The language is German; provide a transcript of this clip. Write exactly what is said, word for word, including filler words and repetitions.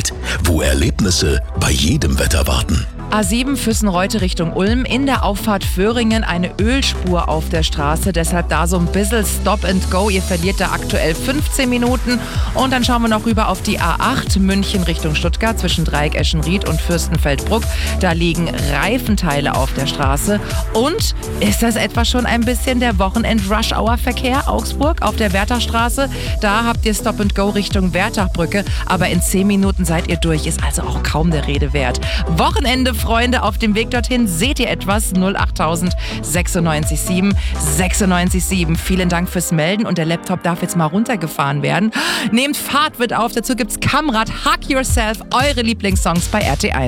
Welt, wo Erlebnisse bei jedem Wetter warten. A sieben Füssen-Reute Richtung Ulm, in der Auffahrt Föhringen eine Ölspur auf der Straße, deshalb da so ein bisschen Stop and Go. Ihr verliert da aktuell fünfzehn Minuten. Und dann schauen wir noch rüber auf die A acht München Richtung Stuttgart zwischen Dreieck Eschenried und Fürstenfeldbruck. Da liegen Reifenteile auf der Straße. Und ist das etwa schon ein bisschen der Wochenend-Rush-Hour-Verkehr Augsburg auf der Wertachstraße? Da habt ihr Stop and Go Richtung Wertachbrücke, aber in zehn Minuten seid ihr durch, ist also auch kaum der Rede wert. Wochenende, Freunde, auf dem Weg dorthin seht ihr etwas. null acht tausend sechsundneunzig sieben sechsundneunzig sieben. Vielen Dank fürs Melden und der Laptop darf jetzt mal runtergefahren werden. Nehmt Fahrt, wird auf, dazu gibt's Kamrat, Hug Yourself, eure Lieblingssongs bei R T eins.